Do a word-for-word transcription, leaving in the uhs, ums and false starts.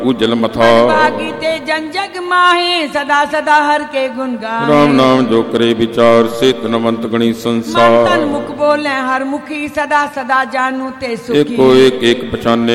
उजल मथा बागी ते जन जग माहे सदा सदा हर के गुण गाए। राम नाम जो करे विचार से तनवंत गणी संसार। मन तन मुख बोले हर मुखी सदा सदा जानू ते सुखी। एको एक एक पहचाने